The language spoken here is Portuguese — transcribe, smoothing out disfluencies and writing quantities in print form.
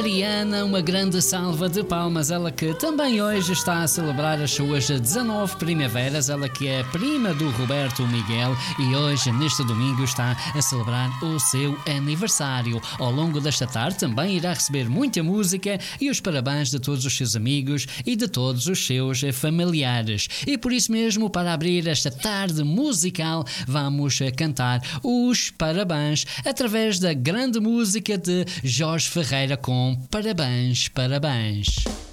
Mariana, uma grande salva de palmas, ela que também hoje está a celebrar as suas 19 primaveras, ela que é prima do Roberto Miguel e hoje, neste domingo, está a celebrar o seu aniversário. Ao longo desta tarde também irá receber muita música e os parabéns de todos os seus amigos e de todos os seus familiares. E por isso mesmo, para abrir esta tarde musical, vamos cantar os parabéns através da grande música de Jorge Ferreira com Parabéns, Parabéns.